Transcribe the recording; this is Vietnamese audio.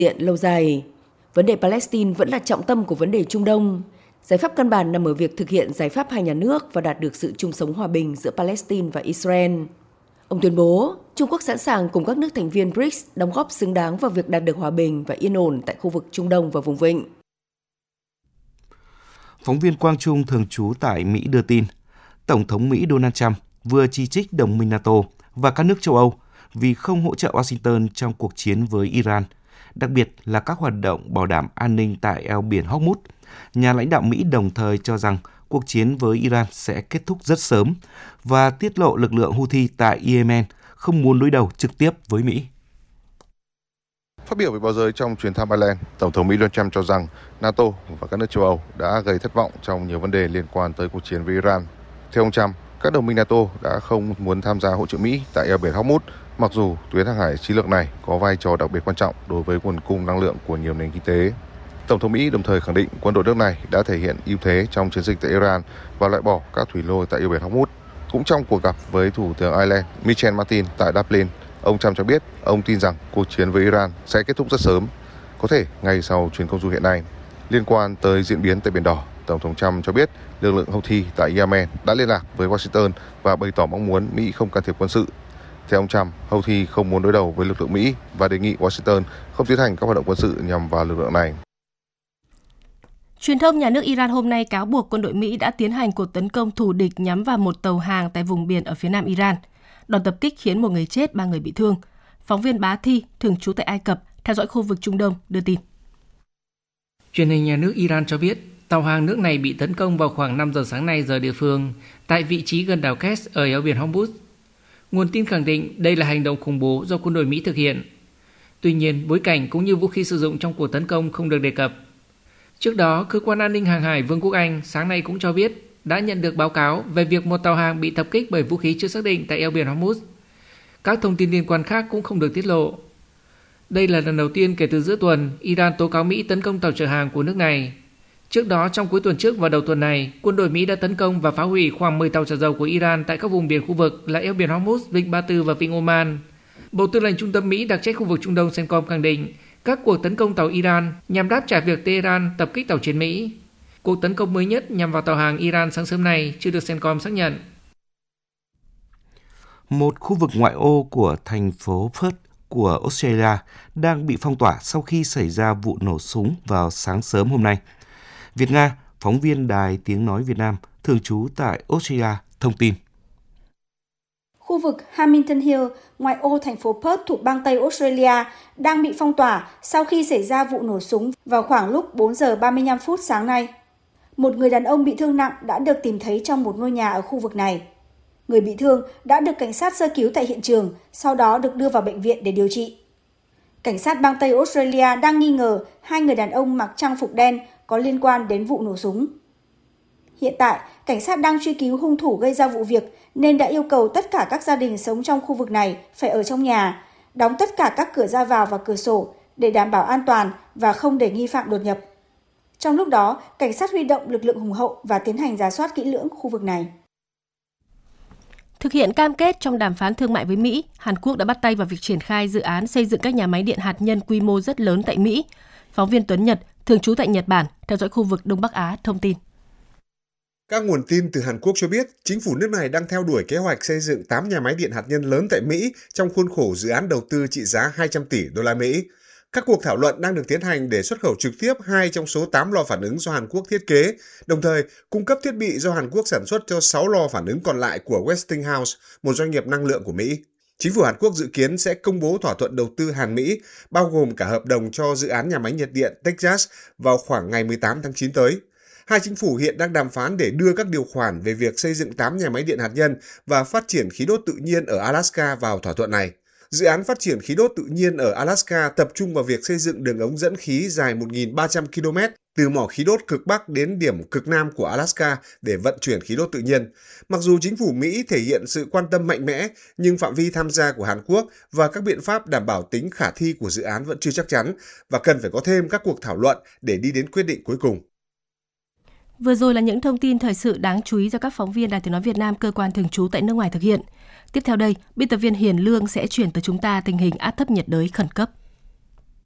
tiện lâu dài. Vấn đề Palestine vẫn là trọng tâm của vấn đề Trung Đông. Giải pháp căn bản nằm ở việc thực hiện giải pháp hai nhà nước và đạt được sự chung sống hòa bình giữa Palestine và Israel. Ông tuyên bố, Trung Quốc sẵn sàng cùng các nước thành viên BRICS đóng góp xứng đáng vào việc đạt được hòa bình và yên ổn tại khu vực Trung Đông và vùng vịnh. Phóng viên Quang Trung thường trú tại Mỹ đưa tin, Tổng thống Mỹ Donald Trump vừa chỉ trích đồng minh NATO và các nước châu Âu vì không hỗ trợ Washington trong cuộc chiến với Iran, đặc biệt là các hoạt động bảo đảm an ninh tại eo biển Hormuz. Nhà lãnh đạo Mỹ đồng thời cho rằng cuộc chiến với Iran sẽ kết thúc rất sớm và tiết lộ lực lượng Houthi tại Yemen không muốn đối đầu trực tiếp với Mỹ. Phát biểu với báo giới trong chuyến thăm Ireland, Tổng thống Mỹ Donald Trump cho rằng NATO và các nước châu Âu đã gây thất vọng trong nhiều vấn đề liên quan tới cuộc chiến với Iran. Theo ông Trump, các đồng minh NATO đã không muốn tham gia hỗ trợ Mỹ tại eo biển Hormuz, mặc dù tuyến hàng hải chiến lược này có vai trò đặc biệt quan trọng đối với nguồn cung năng lượng của nhiều nền kinh tế. Tổng thống Mỹ đồng thời khẳng định quân đội nước này đã thể hiện ưu thế trong chiến dịch tại Iran và loại bỏ các thủy lôi tại eo biển Hormuz. Cũng trong cuộc gặp với Thủ tướng Ireland Michel Martin tại Dublin, ông Trump cho biết ông tin rằng cuộc chiến với Iran sẽ kết thúc rất sớm, có thể ngay sau chuyến công du hiện nay. Liên quan tới diễn biến tại Biển Đỏ, Tổng thống Trump cho biết lực lượng Houthi tại Yemen đã liên lạc với Washington và bày tỏ mong muốn Mỹ không can thiệp quân sự. Theo ông Trump, Houthi không muốn đối đầu với lực lượng Mỹ và đề nghị Washington không tiến hành các hoạt động quân sự nhằm vào lực lượng này. Truyền thông nhà nước Iran hôm nay cáo buộc quân đội Mỹ đã tiến hành cuộc tấn công thù địch nhắm vào một tàu hàng tại vùng biển ở phía nam Iran. Đòn tập kích khiến 1 người chết, 3 người bị thương. Phóng viên Bá Thi, thường trú tại Ai Cập, theo dõi khu vực Trung Đông, đưa tin. Truyền hình nhà nước Iran cho biết, tàu hàng nước này bị tấn công vào khoảng 5 giờ sáng nay giờ địa phương, tại vị trí gần đảo Kers ở eo biển Hormuz. Nguồn tin khẳng định đây là hành động khủng bố do quân đội Mỹ thực hiện. Tuy nhiên, bối cảnh cũng như vũ khí sử dụng trong cuộc tấn công không được đề cập. Trước đó, Cơ quan An ninh Hàng hải Vương quốc Anh sáng nay cũng cho biết đã nhận được báo cáo về việc một tàu hàng bị tập kích bởi vũ khí chưa xác định tại eo biển Hormuz. Các thông tin liên quan khác cũng không được tiết lộ. Đây là lần đầu tiên kể từ giữa tuần, Iran tố cáo Mỹ tấn công tàu chở hàng của nước này. Trước đó, trong cuối tuần trước và đầu tuần này, quân đội Mỹ đã tấn công và phá hủy khoảng 10 tàu chở dầu của Iran tại các vùng biển khu vực là eo biển Hormuz, vịnh Ba Tư và vịnh Oman. Bộ Tư lệnh Trung tâm Mỹ đặc trách khu vực Trung Đông CENTCOM khẳng định các cuộc tấn công tàu Iran nhằm đáp trả việc Tehran tập kích tàu chiến Mỹ. Cuộc tấn công mới nhất nhằm vào tàu hàng Iran sáng sớm nay chưa được CENTCOM xác nhận. Một khu vực ngoại ô của thành phố Perth của Australia đang bị phong tỏa sau khi xảy ra vụ nổ súng vào sáng sớm hôm nay. Việt Nga, phóng viên Đài Tiếng Nói Việt Nam, thường trú tại Australia, thông tin. Khu vực Hamilton Hill, ngoại ô thành phố Perth thuộc bang Tây Australia, đang bị phong tỏa sau khi xảy ra vụ nổ súng vào khoảng lúc 4 giờ 35 phút sáng nay. Một người đàn ông bị thương nặng đã được tìm thấy trong một ngôi nhà ở khu vực này. Người bị thương đã được cảnh sát sơ cứu tại hiện trường, sau đó được đưa vào bệnh viện để điều trị. Cảnh sát bang Tây Australia đang nghi ngờ 2 người đàn ông mặc trang phục đen có liên quan đến vụ nổ súng. Hiện tại, cảnh sát đang truy cứu hung thủ gây ra vụ việc nên đã yêu cầu tất cả các gia đình sống trong khu vực này phải ở trong nhà, đóng tất cả các cửa ra vào và cửa sổ để đảm bảo an toàn và không để nghi phạm đột nhập. Trong lúc đó, cảnh sát huy động lực lượng hùng hậu và tiến hành rà soát kỹ lưỡng khu vực này. Thực hiện cam kết trong đàm phán thương mại với Mỹ, Hàn Quốc đã bắt tay vào việc triển khai dự án xây dựng các nhà máy điện hạt nhân quy mô rất lớn tại Mỹ. Phóng viên Tuấn Nhật, thường trú tại Nhật Bản, theo dõi khu vực Đông Bắc Á, thông tin. Các nguồn tin từ Hàn Quốc cho biết, chính phủ nước này đang theo đuổi kế hoạch xây dựng 8 nhà máy điện hạt nhân lớn tại Mỹ trong khuôn khổ dự án đầu tư trị giá 200 tỷ đô la Mỹ. Các cuộc thảo luận đang được tiến hành để xuất khẩu trực tiếp 2 trong số 8 lò phản ứng do Hàn Quốc thiết kế, đồng thời cung cấp thiết bị do Hàn Quốc sản xuất cho 6 lò phản ứng còn lại của Westinghouse, một doanh nghiệp năng lượng của Mỹ. Chính phủ Hàn Quốc dự kiến sẽ công bố thỏa thuận đầu tư Hàn-Mỹ, bao gồm cả hợp đồng cho dự án nhà máy nhiệt điện Texas vào khoảng ngày 18 tháng 9 tới. Hai chính phủ hiện đang đàm phán để đưa các điều khoản về việc xây dựng 8 nhà máy điện hạt nhân và phát triển khí đốt tự nhiên ở Alaska vào thỏa thuận này. Dự án phát triển khí đốt tự nhiên ở Alaska tập trung vào việc xây dựng đường ống dẫn khí dài 1.300 km từ mỏ khí đốt cực Bắc đến điểm cực Nam của Alaska để vận chuyển khí đốt tự nhiên. Mặc dù chính phủ Mỹ thể hiện sự quan tâm mạnh mẽ, nhưng phạm vi tham gia của Hàn Quốc và các biện pháp đảm bảo tính khả thi của dự án vẫn chưa chắc chắn và cần phải có thêm các cuộc thảo luận để đi đến quyết định cuối cùng. Vừa rồi là những thông tin thời sự đáng chú ý do các phóng viên Đài Tiếng Nói Việt Nam, cơ quan thường trú tại nước ngoài thực hiện. Tiếp theo đây, biên tập viên Hiền Lương sẽ chuyển tới chúng ta tình hình áp thấp nhiệt đới khẩn cấp.